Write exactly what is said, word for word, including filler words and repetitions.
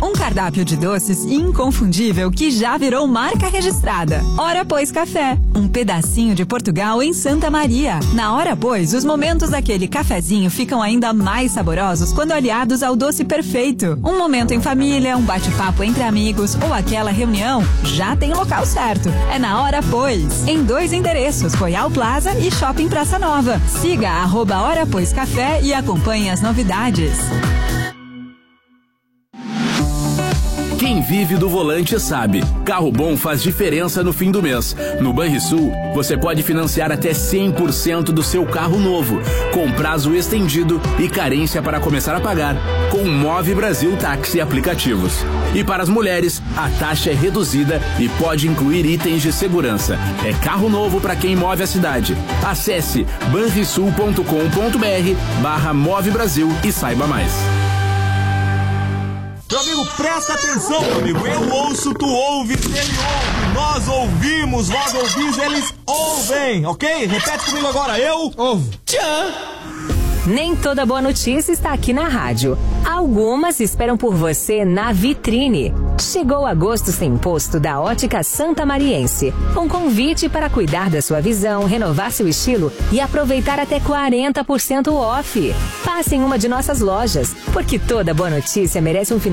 Um cardápio de doces inconfundível que já virou marca registrada. Hora Pois Café, um pedacinho de Portugal em Santa Maria. Na Hora Pois, os momentos daquele cafezinho ficam ainda mais saborosos quando aliados ao doce perfeito. Um momento em família, um bate-papo entre amigos ou aquela reunião, já tem o local certo. É na Hora Pois, em dois endereços, Royal Plaza e Shopping Praça Nova. Siga arroba Hora Pois Café e acompanhe as novidades. Quem vive do volante sabe, carro bom faz diferença no fim do mês. No Banrisul, você pode financiar até cem por cento do seu carro novo, com prazo estendido e carência para começar a pagar, com o Move Brasil Táxi e aplicativos. E para as mulheres, a taxa é reduzida e pode incluir itens de segurança. É carro novo para quem move a cidade. Acesse banrisul ponto com ponto br barra Move Brasil e saiba mais. Meu amigo, presta atenção, meu amigo. Eu ouço, tu ouves, ele ouve. Nós ouvimos, vós ouvis, eles ouvem, ok? Repete comigo agora. Eu ouvo. Tchau. Nem toda boa notícia está aqui na rádio. Algumas esperam por você na vitrine. Chegou agosto sem imposto da Ótica Santa Mariense. Um convite para cuidar da sua visão, renovar seu estilo e aproveitar até quarenta por cento off. Passe em uma de nossas lojas, porque toda boa notícia merece um final